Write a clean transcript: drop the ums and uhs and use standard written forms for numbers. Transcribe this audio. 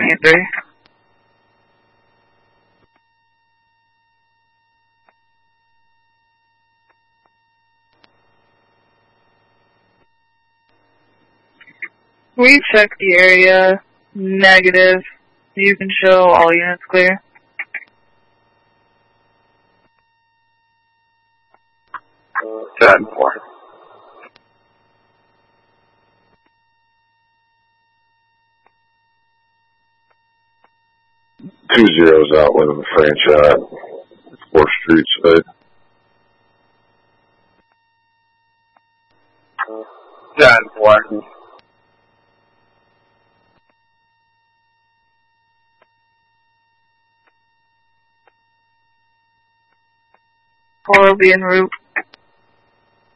3. We checked the area. Negative. You can show all units clear. Ten 4. Two zeros out with the franchise. 4th Street State. 10 4. Four will be en route.